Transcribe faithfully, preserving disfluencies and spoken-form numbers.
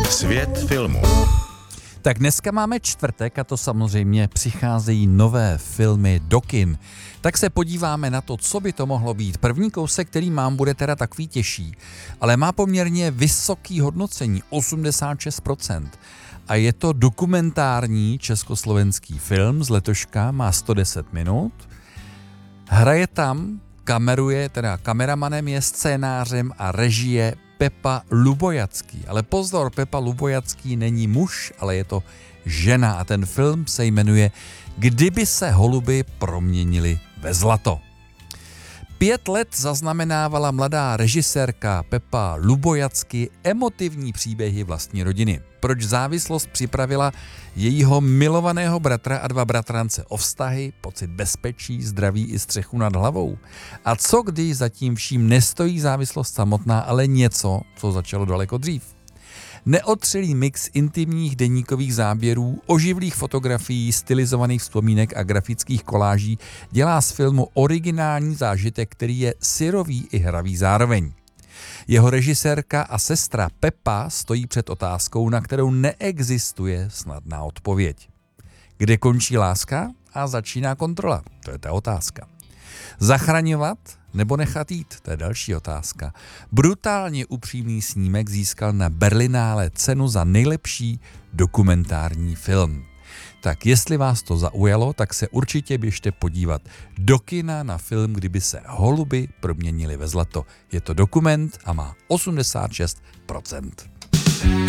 Svět filmu. Tak dneska máme čtvrtek a to samozřejmě přicházejí nové filmy do kin. Tak se podíváme na to, co by to mohlo být. První kousek, který mám, bude teda takový těžší, ale má poměrně vysoký hodnocení, osmdesát šest procent. A je to dokumentární československý film z letoška, má sto deset minut. Hraje tam, kameruje, teda kameramanem je, scénářem a režie Pepa Lubojacký. Ale pozor, Pepa Lubojacký není muž, ale je to žena a ten film se jmenuje Kdyby se holuby proměnily ve zlato. Pět let zaznamenávala mladá režisérka Pepa Lubojacký emotivní příběhy vlastní rodiny. Proč závislost připravila jejího milovaného bratra a dva bratrance o vztahy, pocit bezpečí, zdraví i střechu nad hlavou? A co když zatím vším nestojí závislost samotná, ale něco, co začalo daleko dřív? Neotřelý mix intimních deníkových záběrů, oživlých fotografií, stylizovaných vzpomínek a grafických koláží dělá z filmu originální zážitek, který je syrový i hravý zároveň. Jeho režisérka a sestra Pepa stojí před otázkou, na kterou neexistuje snadná odpověď. Kde končí láska a začíná kontrola? To je ta otázka. Zachraňovat nebo nechat jít? To je další otázka. Brutálně upřímný snímek získal na Berlinále cenu za nejlepší dokumentární film. Tak jestli vás to zaujalo, tak se určitě běžte podívat do kina na film Kdyby se holuby proměnily ve zlato. Je to dokument a má osmdesát šest procent.